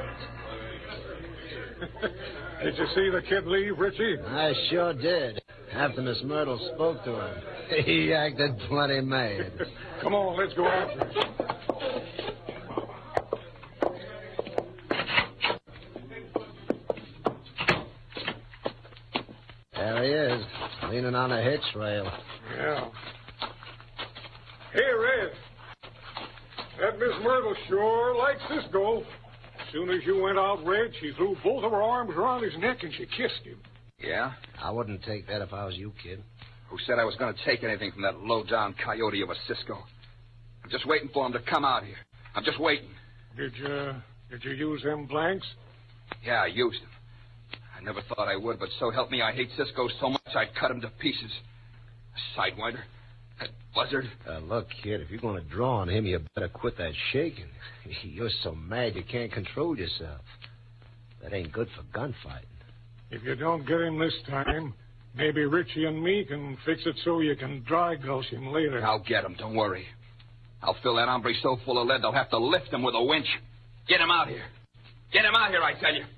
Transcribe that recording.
Did you see the kid leave, Richie? I sure did. After Miss Myrtle spoke to him, he acted plenty mad. Come on, let's go after him. There he is, leaning on a hitch rail. Yeah. Hey, Red. That Miss Myrtle sure likes Cisco. As soon as you went out, Red, she threw both of her arms around his neck and she kissed him. Yeah? I wouldn't take that if I was you, kid. Who said I was going to take anything from that low-down coyote of a Cisco? I'm just waiting for him to come out here. I'm just waiting. Did you use them blanks? Yeah, I used them. I never thought I would, but so help me, I hate Cisco so much I'd cut him to pieces. A sidewinder. That buzzard. Look, kid, if you're going to draw on him, you better quit that shaking. You're so mad you can't control yourself. That ain't good for gunfighting. If you don't get him this time, maybe Richie and me can fix it so you can dry gulch him later. I'll get him, don't worry. I'll fill that hombre so full of lead they'll have to lift him with a winch. Get him out here. Get him out here, I tell you.